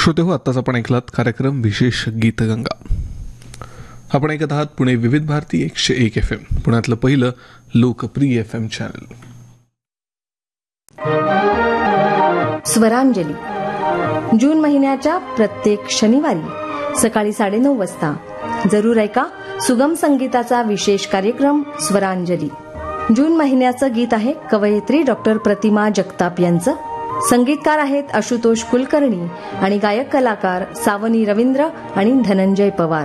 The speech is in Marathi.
श्रोते हो, आत्ताच आपण ऐकलात कार्यक्रम विशेष गीतगंगा. आपण ऐकत आहात पुणे विविध भारती 101 FM, पुण्यातलं पहिलं लोकप्रिय FM चॅनल. स्वरांजली जून महिन्याच्या प्रत्येक शनिवारी सकाळी 9:30 वाजता जरूर ऐका सुगम संगीताचा विशेष कार्यक्रम स्वरांजली. जून महिन्याचं गीत आहे कवयित्री डॉक्टर प्रतिमा जगताप यांचं. संगीतकार आहेत आशुतोष कुलकर्णी आणि गायक कलाकार सावनी रवींद्र आणि धनंजय पवार.